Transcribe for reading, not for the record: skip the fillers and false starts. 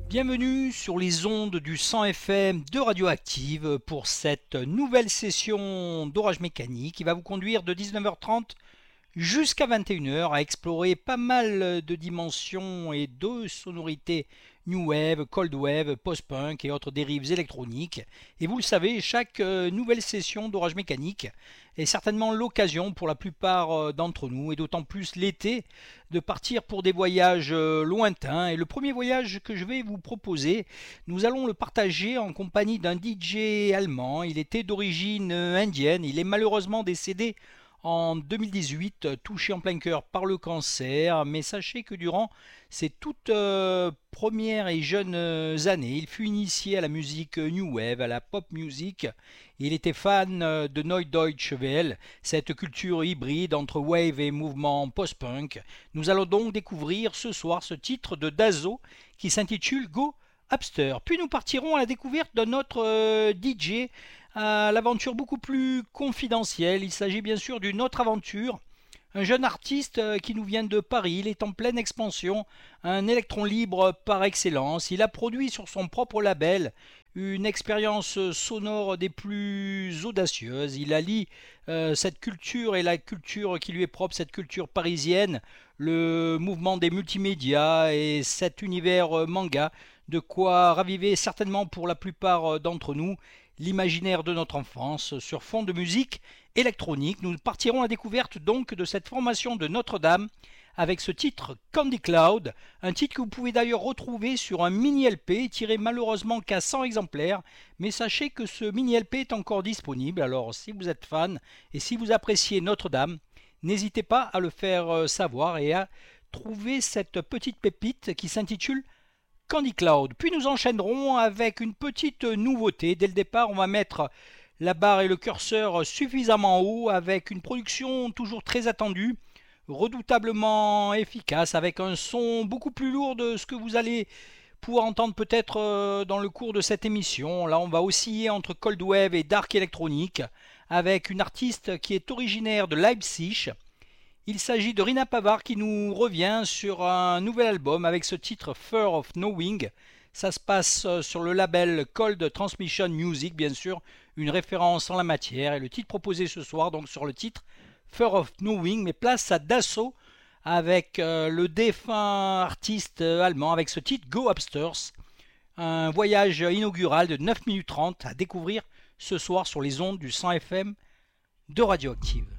Bienvenue sur les ondes du 100 FM de Radioactive pour cette nouvelle session d'orage mécanique qui va vous conduire de 19h30 jusqu'à 21h à explorer pas mal de dimensions et de sonorités new wave, cold wave, post-punk et autres dérives électroniques. Et vous le savez, chaque nouvelle session d'orage mécanique est certainement l'occasion pour la plupart d'entre nous, et d'autant plus l'été, de partir pour des voyages lointains. Et le premier voyage que je vais vous proposer, nous allons le partager en compagnie d'un DJ allemand. Il était d'origine indienne, il est malheureusement décédé en 2018, touché en plein cœur par le cancer, mais sachez que durant ses toutes premières et jeunes années, il fut initié à la musique new wave, à la pop music. Il était fan de Neue Deutsche Welle, cette culture hybride entre wave et mouvement post-punk. Nous allons donc découvrir ce soir ce titre de Dazo qui s'intitule Go Upster. Puis nous partirons à la découverte d'un autre DJ à l'aventure beaucoup plus confidentielle. Il s'agit bien sûr d'une autre aventure. Un jeune artiste qui nous vient de Paris, il est en pleine expansion, un électron libre par excellence. Il a produit sur son propre label une expérience sonore des plus audacieuses. Il allie cette culture et la culture qui lui est propre, cette culture parisienne, le mouvement des multimédias et cet univers manga, de quoi raviver certainement pour la plupart d'entre nous l'imaginaire de notre enfance sur fond de musique électronique. Nous partirons à la découverte donc de cette formation de Notre-Dame avec ce titre Candy Cloud, un titre que vous pouvez d'ailleurs retrouver sur un mini LP tiré malheureusement qu'à 100 exemplaires, mais sachez que ce mini LP est encore disponible. Alors si vous êtes fan et si vous appréciez Notre-Dame, n'hésitez pas à le faire savoir et à trouver cette petite pépite qui s'intitule Candy Cloud. Puis nous enchaînerons avec une petite nouveauté. Dès le départ, on va mettre la barre et le curseur suffisamment haut avec une production toujours très attendue, redoutablement efficace, avec un son beaucoup plus lourd de ce que vous allez pouvoir entendre peut-être dans le cours de cette émission. Là, on va osciller entre cold wave et dark électronique avec une artiste qui est originaire de Leipzig. Il s'agit de Rina Pavard qui nous revient sur un nouvel album avec ce titre Fear of Knowing. Ça se passe sur le label Cold Transmission Music, bien sûr, une référence en la matière. Et le titre proposé ce soir, donc sur le titre Fear of Knowing, mais place à Dasso avec le défunt artiste allemand avec ce titre Go Upstairs. Un voyage inaugural de 9 minutes 30 à découvrir ce soir sur les ondes du 100 FM de Radioactive.